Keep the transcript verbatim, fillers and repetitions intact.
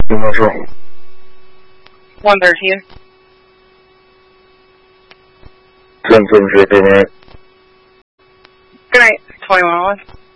Commercial. one thirteen. ten seven zero, good night. Good night. twenty-one oh one.